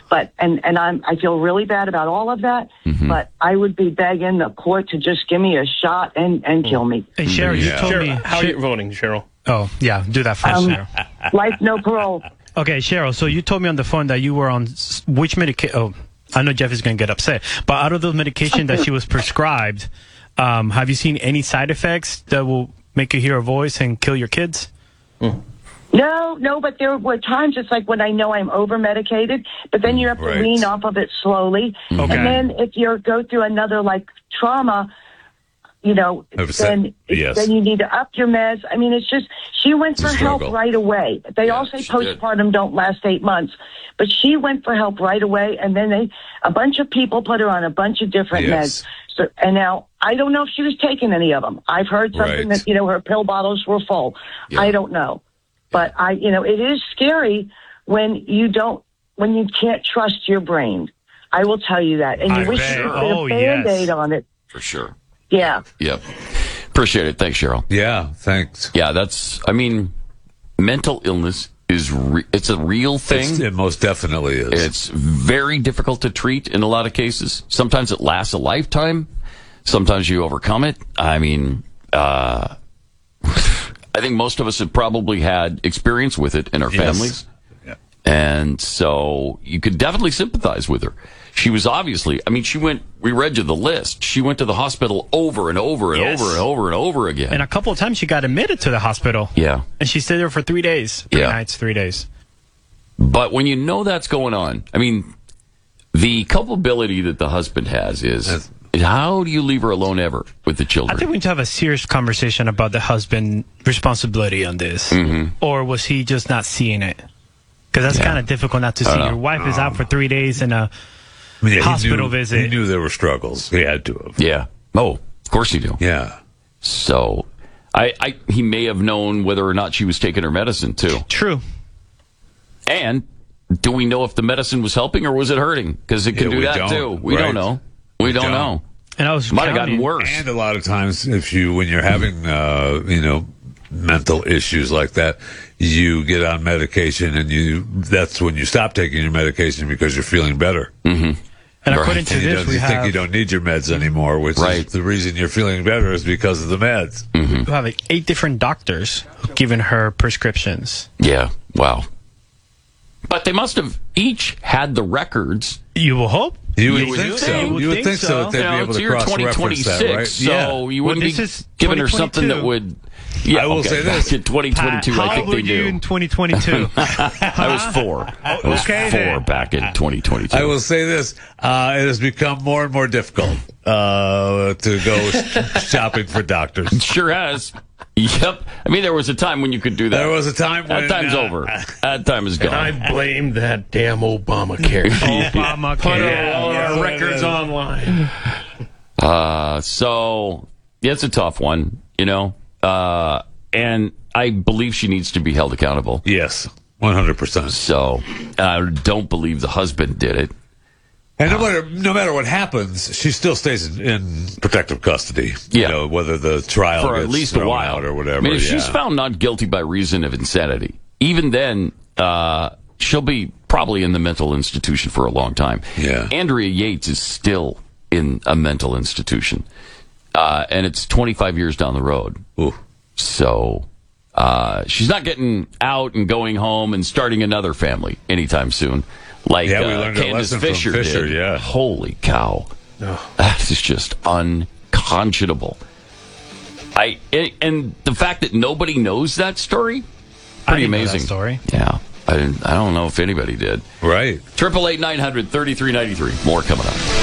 I feel really bad about all of that, but I would be begging the court to just give me a shot and kill me. Hey, Cheryl, you told me... How are you voting, Cheryl? Oh, yeah, do that first, Cheryl. Life, no parole. Okay, Cheryl, so you told me on the phone that you were on which medication... Oh, I know Jeff is going to get upset, but out of those medications that she was prescribed, have you seen any side effects that will make you hear a voice and kill your kids? No, but there were times it's like when I know I'm over-medicated, but then you have to wean off of it slowly. Okay. And then if you go through another, trauma, then you need to up your meds. I mean, it's just, she went for help right away. They all say postpartum don't last 8 months, but she went for help right away, and then a bunch of people put her on a bunch of different meds. So, and now, I don't know if she was taking any of them. I've heard something that, her pill bottles were full. Yeah. I don't know. But it is scary when you can't trust your brain. I will tell you that. And you wish you could put a Band-Aid on it. For sure. Yeah. Yep. Appreciate it. Thanks, Cheryl. Yeah, thanks. Yeah, mental illness it's a real thing. It most definitely is. It's very difficult to treat in a lot of cases. Sometimes it lasts a lifetime. Sometimes you overcome it. I mean, I think most of us have probably had experience with it in our families. Yeah. And so you could definitely sympathize with her. She was obviously, we read you the list. She went to the hospital over and over and over and over and over again. And a couple of times she got admitted to the hospital. Yeah. And she stayed there for 3 days. 3 nights, 3 days. But when you know that's going on, the culpability that the husband has is how do you leave her alone ever with the children? I think we need to have a serious conversation about the husband's responsibility on this. Mm-hmm. Or was he just not seeing it? Because that's kind of difficult not to see. Your wife is out for 3 days in a hospital visit. He knew there were struggles. He had to have. Yeah. Oh, of course he do. Yeah. So, he may have known whether or not she was taking her medicine, too. True. And do we know if the medicine was helping or was it hurting? Because it can do that, too. We don't know. We don't know. And I was might have gotten worse. And a lot of times, when you're having, mental issues like that, you get on medication, and that's when you stop taking your medication because you're feeling better. Mm-hmm. And according to this, you think you don't need your meds anymore, which is the reason you're feeling better is because of the meds. Mm-hmm. We have 8 different doctors giving her prescriptions. Yeah. Wow. But they must have each had the records. You will hope. You would think so. You would think so that they'd be able to cross-reference that, right? So you wouldn't be giving her something that would... Yeah, I will say this. In 2022, Pat, I think they do. How old were you in 2022? I was 4. I was 4 back in 2022. I will say this. It has become more and more difficult to go shopping for doctors. It sure has. Yep. There was a time when you could do that. There was a time when... That time's over. That time is gone. And I blame that damn Obamacare. Obamacare. Put all our records online. So, it's a tough one, and I believe she needs to be held accountable. Yes, 100%. So, I don't believe the husband did it. And no matter what happens, she still stays in protective custody. Yeah. Whether the trial for gets at least a while out or whatever. If she's found not guilty by reason of insanity, even then, she'll be probably in the mental institution for a long time. Yeah. Andrea Yates is still in a mental institution, and it's 25 years down the road. Ooh. So she's not getting out and going home and starting another family anytime soon. Like we learned Candace a lesson Fisher from Fisher, did. yeah. Holy cow. Oh. That is just unconscionable. And the fact that nobody knows that story, pretty amazing. Know that story. Yeah. I don't know if anybody did. Right. 888-900-3393. More coming up.